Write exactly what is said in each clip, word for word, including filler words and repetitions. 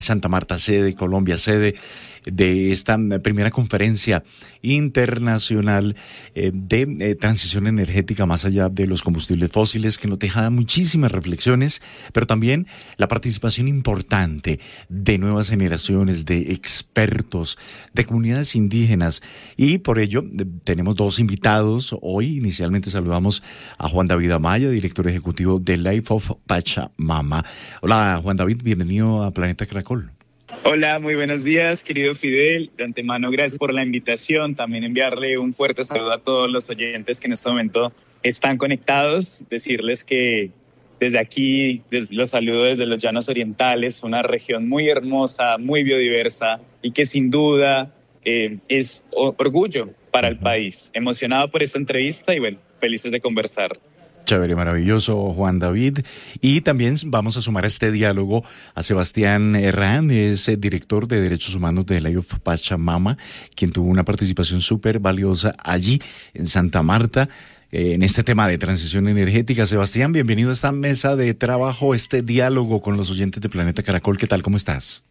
Santa Marta, sede, Colombia, sede de esta primera conferencia internacional eh, de eh, transición energética más allá de los combustibles fósiles, que nos deja muchísimas reflexiones, pero también la participación importante de nuevas generaciones, de expertos, de comunidades indígenas, y por ello eh, tenemos dos invitados hoy. Inicialmente saludamos a Juan David Amaya, director ejecutivo de Life of Pachamama. Hola Juan David, bienvenido a Planeta Caracol. Hola, muy buenos días, querido Fidel. De antemano, gracias por la invitación. También enviarle un fuerte saludo a todos los oyentes que en este momento están conectados. Decirles que desde aquí los saludo desde los Llanos Orientales, una región muy hermosa, muy biodiversa y que sin duda eh, es orgullo para el país. Emocionado por esta entrevista y bueno, felices de conversar. Chévere, maravilloso, Juan David. Y también vamos a sumar a este diálogo a Sebastián Herrán, es el director de Derechos Humanos de Life of Pachamama, quien tuvo una participación súper valiosa allí en Santa Marta, eh, en este tema de transición energética. Sebastián, bienvenido a esta mesa de trabajo, este diálogo con los oyentes de Planeta Caracol. ¿Qué tal? ¿Cómo estás?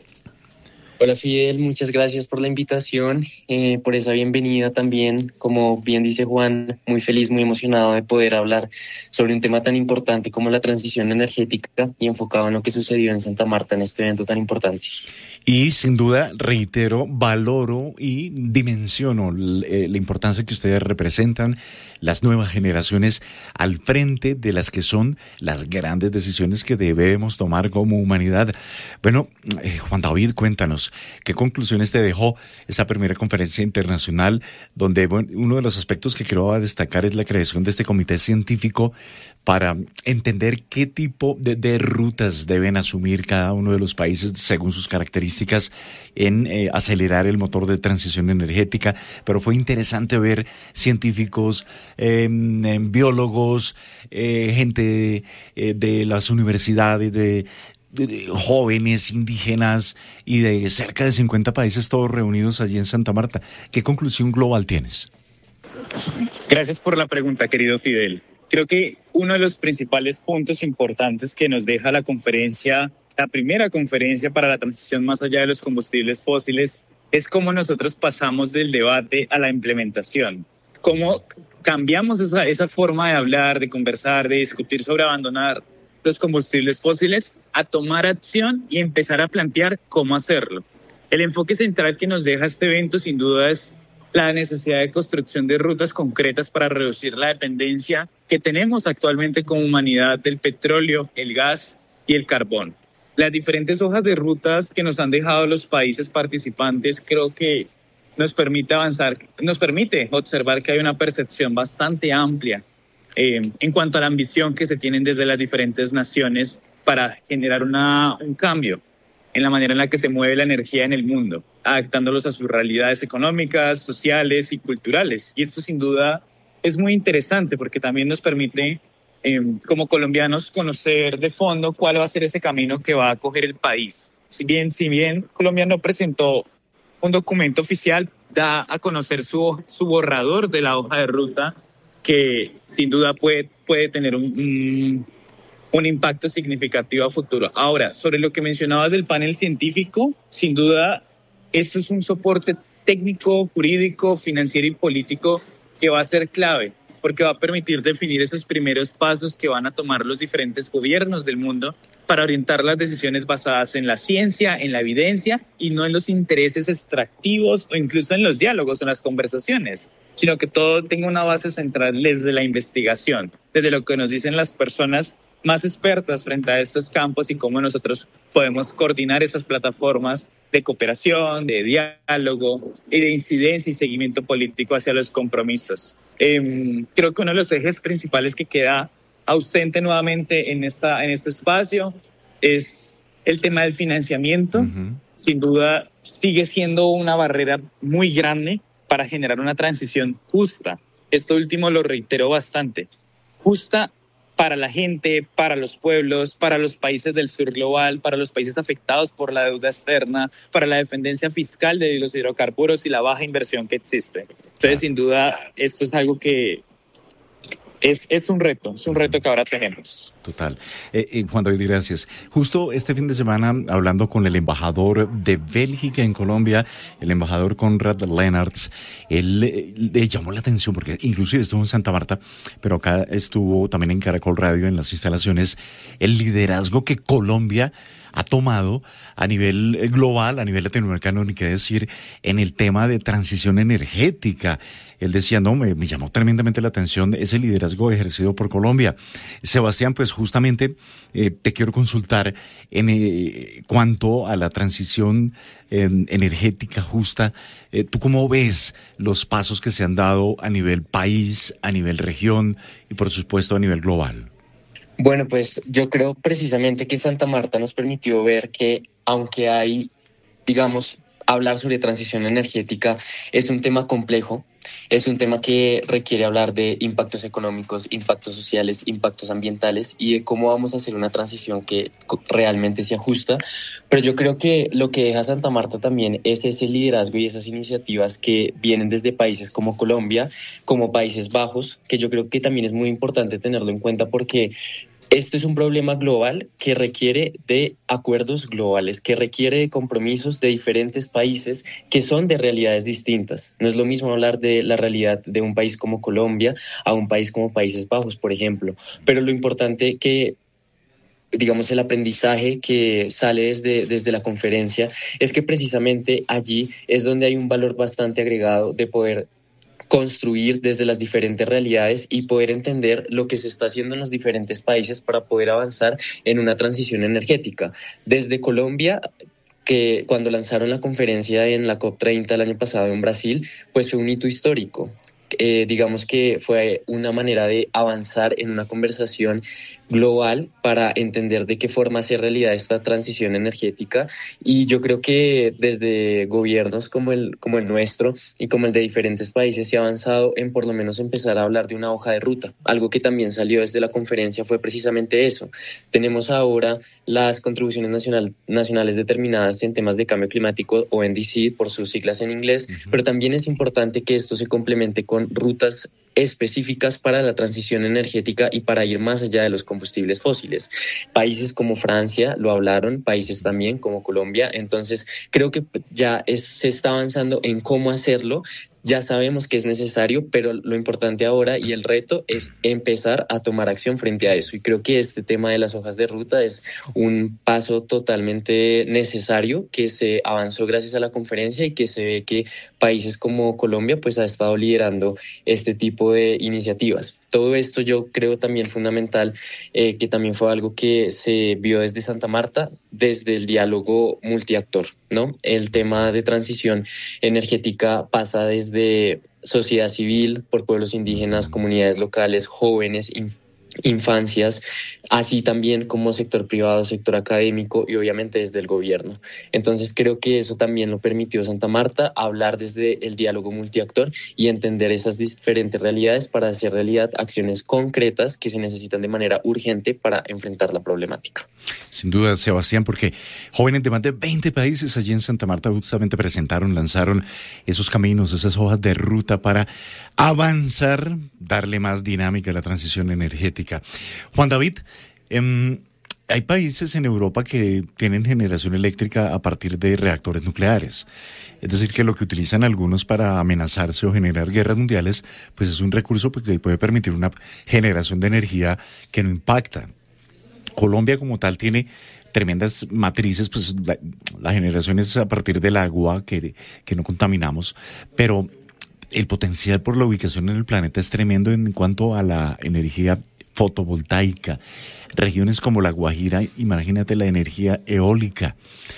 Hola Fidel, muchas gracias por la invitación, eh, por esa bienvenida también. Como bien dice Juan, muy feliz, muy emocionado de poder hablar sobre un tema tan importante como la transición energética y enfocado en lo que sucedió en Santa Marta en este evento tan importante. Y sin duda, reitero, valoro y dimensiono la importancia que ustedes representan, las nuevas generaciones al frente de las que son las grandes decisiones que debemos tomar como humanidad. Bueno, eh, Juan David, cuéntanos, ¿qué conclusiones te dejó esa primera conferencia internacional donde bueno, uno de los aspectos que quiero destacar es la creación de este comité científico para entender qué tipo de, de rutas deben asumir cada uno de los países según sus características en eh, acelerar el motor de transición energética? Pero fue interesante ver científicos, eh, biólogos, eh, gente eh, de las universidades, de, de, de jóvenes indígenas y de cerca de cincuenta países todos reunidos allí en Santa Marta. ¿Qué conclusión global tienes? Gracias por la pregunta, querido Fidel. Creo que uno de los principales puntos importantes que nos deja la conferencia, la primera conferencia para la transición más allá de los combustibles fósiles, es cómo nosotros pasamos del debate a la implementación. Cómo cambiamos esa, esa forma de hablar, de conversar, de discutir sobre abandonar los combustibles fósiles a tomar acción y empezar a plantear cómo hacerlo. El enfoque central que nos deja este evento sin duda es la necesidad de construcción de rutas concretas para reducir la dependencia que tenemos actualmente como humanidad del petróleo, el gas y el carbón. Las diferentes hojas de rutas que nos han dejado los países participantes creo que nos permite avanzar, nos permite observar que hay una percepción bastante amplia eh, en cuanto a la ambición que se tienen desde las diferentes naciones para generar una, un cambio en la manera en la que se mueve la energía en el mundo, adaptándolos a sus realidades económicas, sociales y culturales. Y esto sin duda es muy interesante porque también nos permite, eh, como colombianos, conocer de fondo cuál va a ser ese camino que va a coger el país. Si bien, si bien Colombia no presentó un documento oficial, da a conocer su, su borrador de la hoja de ruta, que sin duda puede, puede tener un... un un impacto significativo a futuro. Ahora, sobre lo que mencionabas del panel científico, sin duda, esto es un soporte técnico, jurídico, financiero y político que va a ser clave, porque va a permitir definir esos primeros pasos que van a tomar los diferentes gobiernos del mundo para orientar las decisiones basadas en la ciencia, en la evidencia y no en los intereses extractivos o incluso en los diálogos o en las conversaciones, sino que todo tenga una base central desde la investigación, desde lo que nos dicen las personas más expertas frente a estos campos y cómo nosotros podemos coordinar esas plataformas de cooperación, de diálogo y de incidencia y seguimiento político hacia los compromisos. Eh, creo que uno de los ejes principales que queda ausente nuevamente en, esta, en este espacio es el tema del financiamiento. Uh-huh. Sin duda sigue siendo una barrera muy grande para generar una transición justa. Esto último lo reitero bastante. Justa para la gente, para los pueblos, para los países del sur global, para los países afectados por la deuda externa, para la dependencia fiscal de los hidrocarburos y la baja inversión que existe. Entonces, sin duda, esto es algo que Es, es un reto, es un reto que ahora tenemos. Total. Eh, eh, Juan David, gracias. Justo este fin de semana, hablando con el embajador de Bélgica en Colombia, el embajador Konrad Leenaerts, él eh, le llamó la atención, porque inclusive estuvo en Santa Marta, pero acá estuvo también en Caracol Radio, en las instalaciones, el liderazgo que Colombia ha tomado a nivel global, a nivel latinoamericano, ni qué decir, en el tema de transición energética. Él decía, no, me, me llamó tremendamente la atención ese liderazgo ejercido por Colombia. Sebastián, pues justamente eh, te quiero consultar en eh, cuanto a la transición eh, energética justa. Eh, ¿Tú cómo ves los pasos que se han dado a nivel país, a nivel región y por supuesto a nivel global? Bueno, pues yo creo precisamente que Santa Marta nos permitió ver que aunque hay, digamos, hablar sobre transición energética es un tema complejo, es un tema que requiere hablar de impactos económicos, impactos sociales, impactos ambientales y de cómo vamos a hacer una transición que realmente se ajusta. Pero yo creo que lo que deja Santa Marta también es ese liderazgo y esas iniciativas que vienen desde países como Colombia, como Países Bajos, que yo creo que también es muy importante tenerlo en cuenta porque esto es un problema global que requiere de acuerdos globales, que requiere de compromisos de diferentes países que son de realidades distintas. No es lo mismo hablar de la realidad de un país como Colombia a un país como Países Bajos, por ejemplo. Pero lo importante que digamos, el aprendizaje que sale desde, desde la conferencia es que precisamente allí es donde hay un valor bastante agregado de poder construir desde las diferentes realidades y poder entender lo que se está haciendo en los diferentes países para poder avanzar en una transición energética. Desde Colombia, que cuando lanzaron la conferencia en la COP treinta el año pasado en Brasil, pues fue un hito histórico. Eh, digamos que fue una manera de avanzar en una conversación global para entender de qué forma hacer realidad esta transición energética y yo creo que desde gobiernos como el, como el nuestro y como el de diferentes países se ha avanzado en por lo menos empezar a hablar de una hoja de ruta. Algo que también salió desde la conferencia fue precisamente eso. Tenemos ahora las contribuciones nacional, nacionales determinadas en temas de cambio climático o N D C por sus siglas en inglés, uh-huh. Pero también es importante que esto se complemente con rutas específicas para la transición energética y para ir más allá de los combustibles fósiles. Países como Francia lo hablaron, países también como Colombia, entonces creo que ya es, se está avanzando en cómo hacerlo. Ya sabemos que es necesario, pero lo importante ahora y el reto es empezar a tomar acción frente a eso. Y creo que este tema de las hojas de ruta es un paso totalmente necesario que se avanzó gracias a la conferencia y que se ve que países como Colombia pues ha estado liderando este tipo de iniciativas. Todo esto yo creo también fundamental, eh, que también fue algo que se vio desde Santa Marta, desde el diálogo multiactor, ¿no? El tema de transición energética pasa desde sociedad civil, por pueblos indígenas, comunidades locales, jóvenes, inf- infancias, así también como sector privado, sector académico y obviamente desde el gobierno. Entonces creo que eso también lo permitió Santa Marta, hablar desde el diálogo multiactor y entender esas diferentes realidades para hacer realidad acciones concretas que se necesitan de manera urgente para enfrentar la problemática. Sin duda, Sebastián, porque jóvenes de más de veinte países allí en Santa Marta justamente presentaron, lanzaron esos caminos, esas hojas de ruta para avanzar, darle más dinámica a la transición energética. Juan David, eh, hay países en Europa que tienen generación eléctrica a partir de reactores nucleares. Es decir, que lo que utilizan algunos para amenazarse o generar guerras mundiales, pues es un recurso que puede permitir una generación de energía que no impacta. Colombia como tal tiene tremendas matrices, pues la, la generación es a partir del agua que, que no contaminamos, pero el potencial por la ubicación en el planeta es tremendo en cuanto a la energía fotovoltaica. Regiones como La Guajira, imagínate la energía eólica.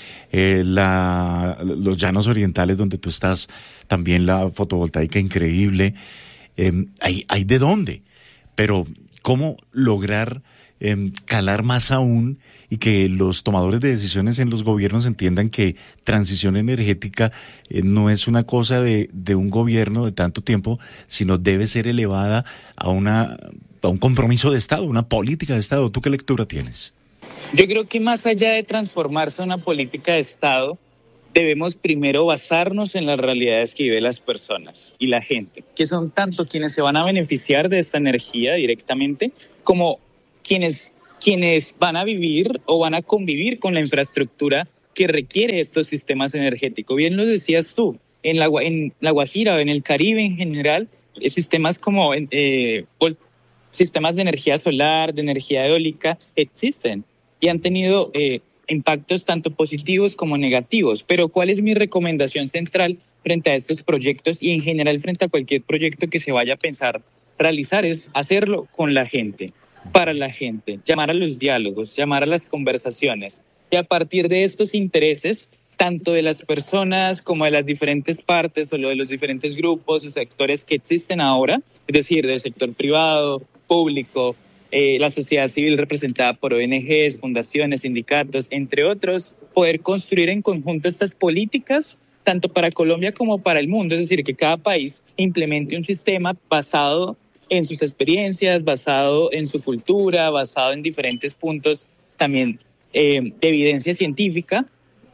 Eh, la, los llanos orientales donde tú estás, también la fotovoltaica increíble. Eh, hay, hay de dónde, pero ¿cómo lograr eh, calar más aún y que los tomadores de decisiones en los gobiernos entiendan que transición energética eh, no es una cosa de, de un gobierno de tanto tiempo, sino debe ser elevada a una a un compromiso de Estado, una política de Estado? ¿Tú qué lectura tienes? Yo creo que más allá de transformarse en una política de Estado, debemos primero basarnos en las realidades que viven las personas y la gente, que son tanto quienes se van a beneficiar de esta energía directamente, como quienes, quienes van a vivir o van a convivir con la infraestructura que requiere estos sistemas energéticos. Bien lo decías tú, en la, en la Guajira o en el Caribe en general, sistemas como eh, sistemas de energía solar, de energía eólica, existen y han tenido eh, impactos tanto positivos como negativos. Pero ¿cuál es mi recomendación central frente a estos proyectos y en general frente a cualquier proyecto que se vaya a pensar realizar? Es hacerlo con la gente, para la gente, llamar a los diálogos, llamar a las conversaciones y a partir de estos intereses, tanto de las personas como de las diferentes partes o de los diferentes grupos y sectores que existen ahora, es decir, del sector privado, público, eh, la sociedad civil representada por O N Ges, fundaciones, sindicatos, entre otros, poder construir en conjunto estas políticas tanto para Colombia como para el mundo, es decir, que cada país implemente un sistema basado en sus experiencias, basado en su cultura, basado en diferentes puntos también eh, de evidencia científica,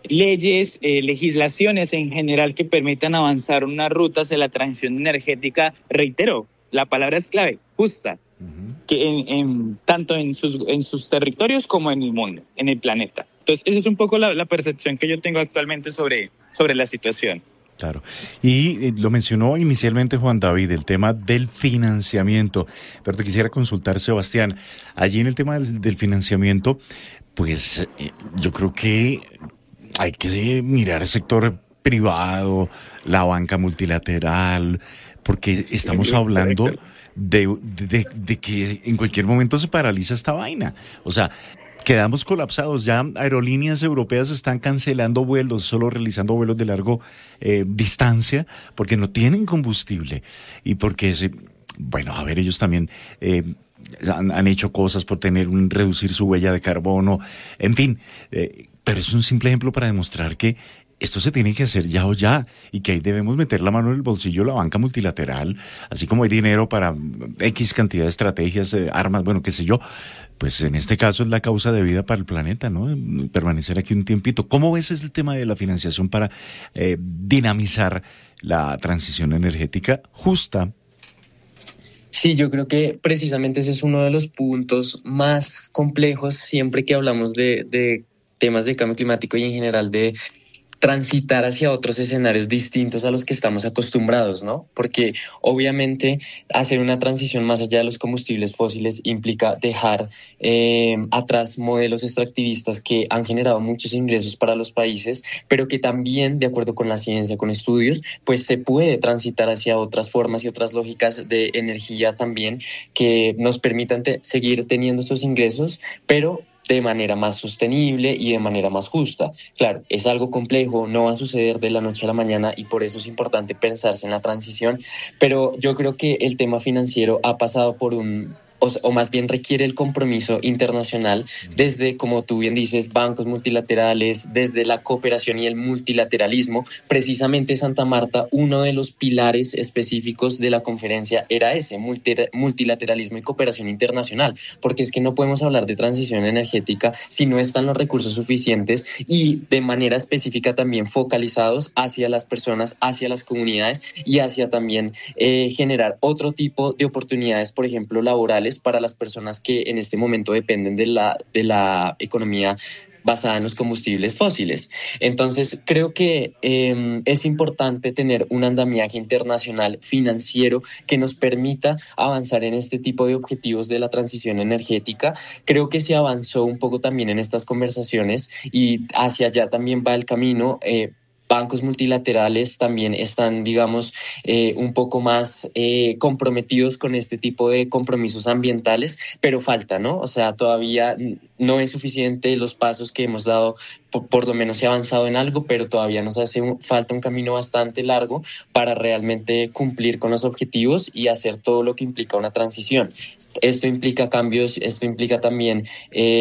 leyes, eh, legislaciones en general que permitan avanzar una ruta hacia la transición energética, reitero, la palabra es clave, justa, uh-huh. que en, en, tanto en sus, en sus territorios como en el mundo, en el planeta. Entonces, esa es un poco la, la percepción que yo tengo actualmente sobre, sobre la situación. Claro. Y eh, lo mencionó inicialmente Juan David, el tema del financiamiento. Pero te quisiera consultar, Sebastián, allí en el tema del, del financiamiento, pues eh, yo creo que hay que mirar el sector privado, la banca multilateral, porque estamos hablando de, de, de que en cualquier momento se paraliza esta vaina. O sea, quedamos colapsados. Ya aerolíneas europeas están cancelando vuelos, solo realizando vuelos de largo eh, distancia, porque no tienen combustible y porque, se, bueno, a ver, ellos también eh, han, han hecho cosas por tener un reducir su huella de carbono, en fin. Eh, pero es un simple ejemplo para demostrar que esto se tiene que hacer ya o ya y que ahí debemos meter la mano en el bolsillo de la banca multilateral, así como hay dinero para X cantidad de estrategias, eh, armas, bueno, qué sé yo. Pues en este caso es la causa de vida para el planeta, ¿no? Permanecer aquí un tiempito. ¿Cómo ves el tema de la financiación para eh, dinamizar la transición energética justa? Sí, yo creo que precisamente ese es uno de los puntos más complejos siempre que hablamos de, de temas de cambio climático y en general de transitar hacia otros escenarios distintos a los que estamos acostumbrados, ¿no? Porque obviamente hacer una transición más allá de los combustibles fósiles implica dejar eh, atrás modelos extractivistas que han generado muchos ingresos para los países, pero que también, de acuerdo con la ciencia, con estudios, pues se puede transitar hacia otras formas y otras lógicas de energía también que nos permitan te- seguir teniendo estos ingresos, pero de manera más sostenible y de manera más justa. Claro, es algo complejo, no va a suceder de la noche a la mañana y por eso es importante pensarse en la transición, pero yo creo que el tema financiero ha pasado por un... O, o más bien requiere el compromiso internacional desde, como tú bien dices, bancos multilaterales, desde la cooperación y el multilateralismo. Precisamente Santa Marta, uno de los pilares específicos de la conferencia era ese, multilateralismo y cooperación internacional, porque es que no podemos hablar de transición energética si no están los recursos suficientes y de manera específica también focalizados hacia las personas, hacia las comunidades y hacia también eh, generar otro tipo de oportunidades, por ejemplo, laborales para las personas que en este momento dependen de la, de la economía basada en los combustibles fósiles. Entonces, creo que eh, es importante tener un andamiaje internacional financiero que nos permita avanzar en este tipo de objetivos de la transición energética. Creo que se avanzó un poco también en estas conversaciones y hacia allá también va el camino. Eh, Bancos multilaterales también están, digamos, eh, un poco más eh, comprometidos con este tipo de compromisos ambientales, pero falta, ¿no? O sea, todavía no es suficiente los pasos que hemos dado, por, por lo menos se ha avanzado en algo, pero todavía nos hace un, falta un camino bastante largo para realmente cumplir con los objetivos y hacer todo lo que implica una transición. Esto implica cambios, esto implica también,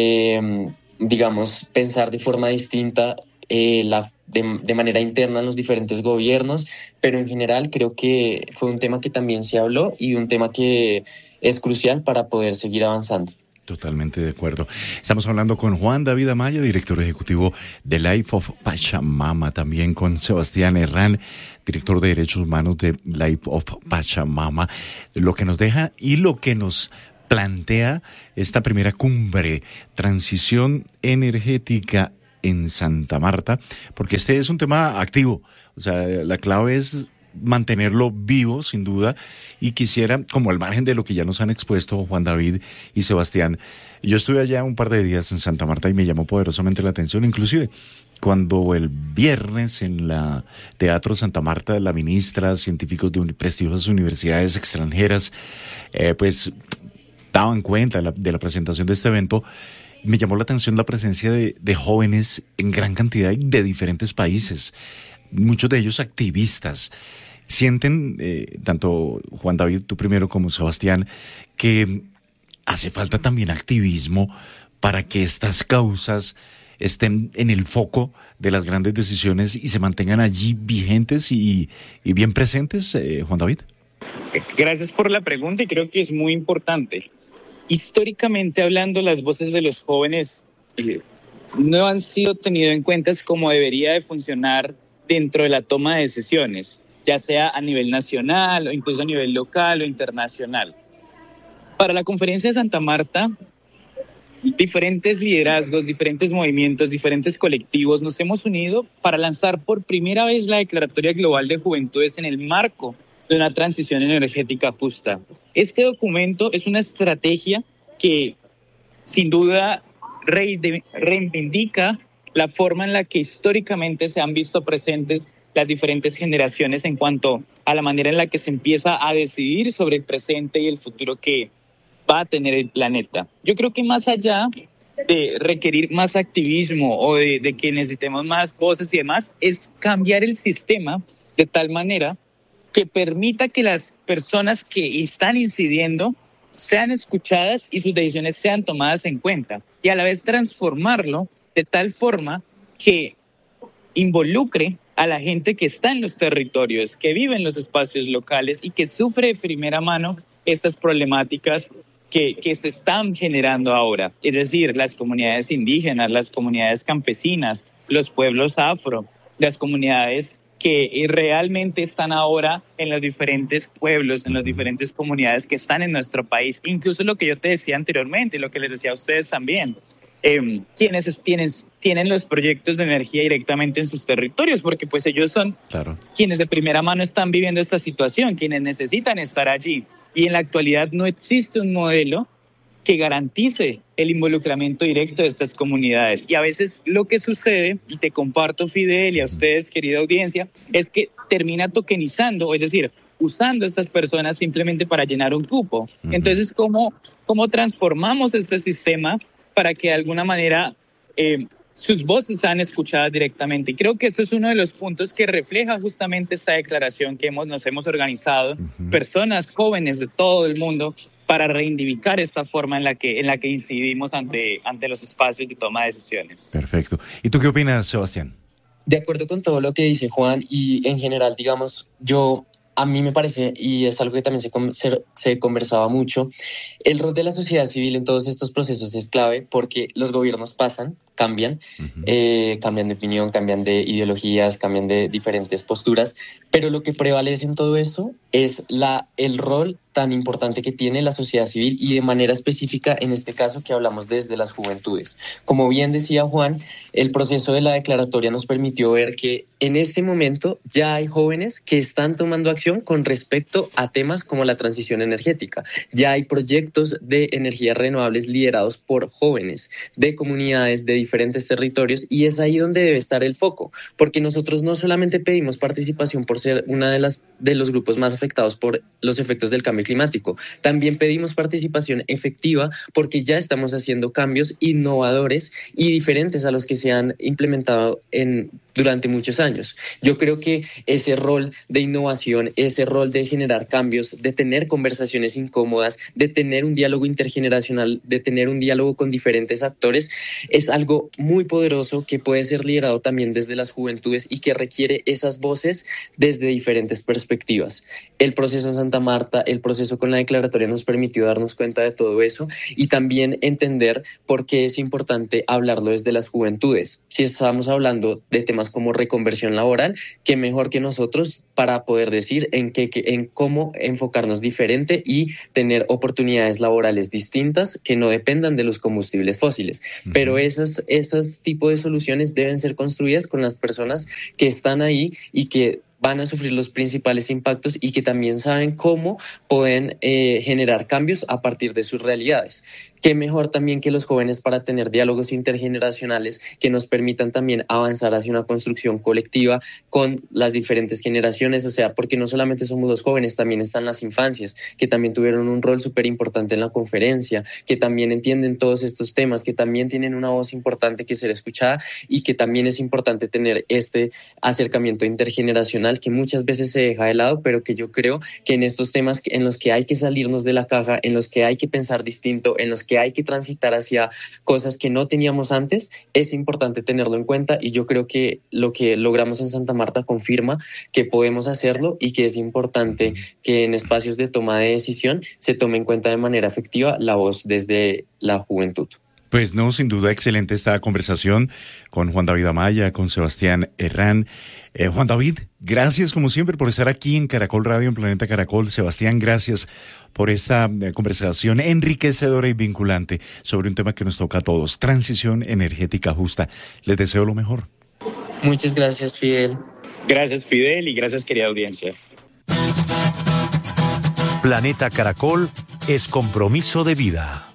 eh, digamos, pensar de forma distinta eh, la De, de manera interna en los diferentes gobiernos, pero en general creo que fue un tema que también se habló y un tema que es crucial para poder seguir avanzando. Totalmente de acuerdo. Estamos hablando con Juan David Amaya, director ejecutivo de Life of Pachamama, también con Sebastián Herrán, director de Derechos Humanos de Life of Pachamama, lo que nos deja y lo que nos plantea esta primera cumbre, transición energética en Santa Marta, porque este es un tema activo, o sea, la clave es mantenerlo vivo, sin duda, y quisiera, como al margen de lo que ya nos han expuesto Juan David y Sebastián, yo estuve allá un par de días en Santa Marta y me llamó poderosamente la atención, inclusive cuando el viernes en la Teatro Santa Marta, la ministra, científicos de prestigiosas universidades extranjeras, eh, pues daban cuenta de la, de la presentación de este evento. Me llamó la atención la presencia de, de jóvenes en gran cantidad y de diferentes países, muchos de ellos activistas. Sienten, eh, tanto Juan David, tú primero, como Sebastián, que hace falta también activismo para que estas causas estén en el foco de las grandes decisiones y se mantengan allí vigentes y, y bien presentes, eh, Juan David. Gracias por la pregunta y creo que es muy importante. Históricamente hablando, las voces de los jóvenes eh, no han sido tenidas en cuenta como debería de funcionar dentro de la toma de decisiones, ya sea a nivel nacional o incluso a nivel local o internacional. Para la conferencia de Santa Marta, diferentes liderazgos, diferentes movimientos, diferentes colectivos nos hemos unido para lanzar por primera vez la Declaratoria Global de Juventudes en el marco de una transición energética justa. Este documento es una estrategia que sin duda reivindica la forma en la que históricamente se han visto presentes las diferentes generaciones en cuanto a la manera en la que se empieza a decidir sobre el presente y el futuro que va a tener el planeta. Yo creo que más allá de requerir más activismo o de, de que necesitemos más voces y demás, es cambiar el sistema de tal manera que permita que las personas que están incidiendo sean escuchadas y sus decisiones sean tomadas en cuenta, y a la vez transformarlo de tal forma que involucre a la gente que está en los territorios, que vive en los espacios locales y que sufre de primera mano estas problemáticas que, que se están generando ahora. Es decir, las comunidades indígenas, las comunidades campesinas, los pueblos afro, las comunidades que realmente están ahora en los diferentes pueblos, en las diferentes comunidades que están en nuestro país. Incluso lo que yo te decía anteriormente, lo que les decía a ustedes también, eh, quienes tienen, tienen los proyectos de energía directamente en sus territorios, porque pues ellos son claro. quienes de primera mano están viviendo esta situación, quienes necesitan estar allí. Y en la actualidad no existe un modelo que garantice el involucramiento directo de estas comunidades. Y a veces lo que sucede, y te comparto, Fidel, y a ustedes, querida audiencia, es que termina tokenizando, es decir, usando a estas personas simplemente para llenar un cupo. Uh-huh. Entonces, ¿cómo, cómo transformamos este sistema para que de alguna manera eh, sus voces sean escuchadas directamente? Y creo que esto es uno de los puntos que refleja justamente esta declaración que hemos, nos hemos organizado, uh-huh. personas jóvenes de todo el mundo, para reivindicar esta forma en la que, en la que incidimos ante, ante los espacios de toma de decisiones. Perfecto. ¿Y tú qué opinas, Sebastián? De acuerdo con todo lo que dice Juan, y en general, digamos, yo, a mí me parece, y es algo que también se, se, se conversaba mucho, el rol de la sociedad civil en todos estos procesos es clave, porque los gobiernos pasan, cambian, uh-huh. eh, cambian de opinión, cambian de ideologías, cambian de diferentes posturas, pero lo que prevalece en todo eso es la, el rol tan importante que tiene la sociedad civil, y de manera específica en este caso que hablamos desde las juventudes. Como bien decía Juan, el proceso de la declaratoria nos permitió ver que en este momento ya hay jóvenes que están tomando acción con respecto a temas como la transición energética. Ya hay proyectos de energías renovables liderados por jóvenes de comunidades de diferentes territorios, y es ahí donde debe estar el foco, porque nosotros no solamente pedimos participación por ser una de las de los grupos más afectados por los efectos del cambio climático, también pedimos participación efectiva porque ya estamos haciendo cambios innovadores y diferentes a los que se han implementado en durante muchos años. Yo creo que ese rol de innovación, ese rol de generar cambios, de tener conversaciones incómodas, de tener un diálogo intergeneracional, de tener un diálogo con diferentes actores, es algo algo muy poderoso que puede ser liderado también desde las juventudes y que requiere esas voces desde diferentes perspectivas. El proceso en Santa Marta, el proceso con la declaratoria nos permitió darnos cuenta de todo eso y también entender por qué es importante hablarlo desde las juventudes. Si estamos hablando de temas como reconversión laboral, qué mejor que nosotros para poder decir en, qué, en cómo enfocarnos diferente y tener oportunidades laborales distintas que no dependan de los combustibles fósiles. Uh-huh. Pero esas, esos tipos de soluciones deben ser construidas con las personas que están ahí y que van a sufrir los principales impactos y que también saben cómo pueden eh, generar cambios a partir de sus realidades. Qué mejor también que los jóvenes para tener diálogos intergeneracionales que nos permitan también avanzar hacia una construcción colectiva con las diferentes generaciones, o sea, porque no solamente somos los jóvenes, también están las infancias, que también tuvieron un rol súper importante en la conferencia, que también entienden todos estos temas, que también tienen una voz importante que ser escuchada y que también es importante tener este acercamiento intergeneracional que muchas veces se deja de lado, pero que yo creo que en estos temas en los que hay que salirnos de la caja, en los que hay que pensar distinto, en los que hay que transitar hacia cosas que no teníamos antes, es importante tenerlo en cuenta y yo creo que lo que logramos en Santa Marta confirma que podemos hacerlo y que es importante que en espacios de toma de decisión se tome en cuenta de manera efectiva la voz desde la juventud. Pues no, sin duda excelente esta conversación con Juan David Amaya, con Sebastián Herrán. Eh, Juan David, gracias como siempre por estar aquí en Caracol Radio, en Planeta Caracol. Sebastián, gracias por esta eh, conversación enriquecedora y vinculante sobre un tema que nos toca a todos, transición energética justa. Les deseo lo mejor. Muchas gracias, Fidel. Gracias, Fidel, y gracias, querida audiencia. Planeta Caracol es compromiso de vida.